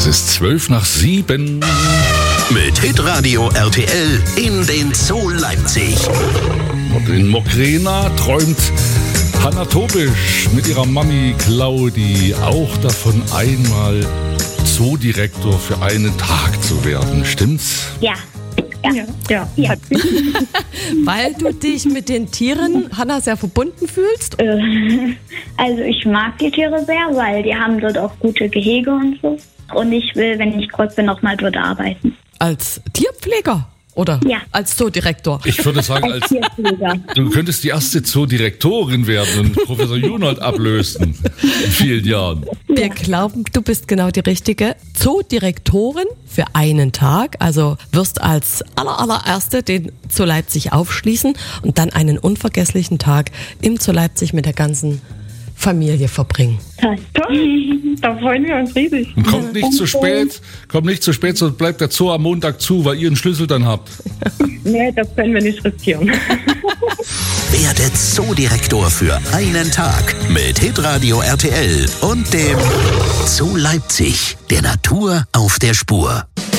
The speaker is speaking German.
Es ist 7:12. Mit Hitradio RTL in den Zoo Leipzig. Und in Mokrena träumt Hanna Tobisch mit ihrer Mami Claudi auch davon, einmal Zoodirektor für einen Tag zu werden. Stimmt's? Ja. Weil du dich mit den Tieren, Hanna, sehr verbunden fühlst? Also ich mag die Tiere sehr, weil die haben dort auch gute Gehege und so. Und ich will, wenn ich groß bin, noch mal dort arbeiten. Als Tierpfleger? Oder Ja. als Zoodirektor? Ich würde sagen, Als Tierpfleger. du könntest die erste Zoodirektorin werden und Professor Junhold ablösen in vielen Jahren. Wir glauben, du bist genau die richtige Zoodirektorin für einen Tag. Also wirst als allererste den Zoo Leipzig aufschließen und dann einen unvergesslichen Tag im Zoo Leipzig mit der ganzen Familie verbringen. Toll. Da freuen wir uns riesig. Und kommt nicht zu spät, sonst bleibt der Zoo am Montag zu, weil ihr einen Schlüssel dann habt. Nee, das können wir nicht riskieren. Werde Zoodirektor für einen Tag mit Hitradio RTL und dem Zoo Leipzig, der Natur auf der Spur.